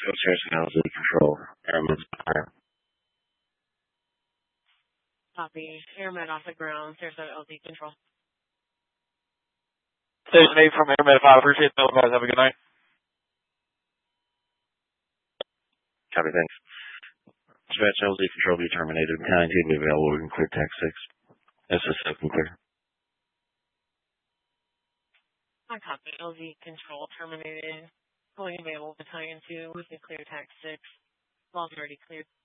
Dispatch LZ Control, Airman's Fire. Copy. Airman off the ground. Sarasota LZ Control. Station 8 from Airman 5. Appreciate the guys. Have a good night. Copy, thanks. Dispatch LZ Control be terminated. County 2 to be available. We can clear tax 6. SS7 can clear. I copy. LZ Control terminated. Fully available. Battalion 2. We can clear tax 6. Log's already cleared.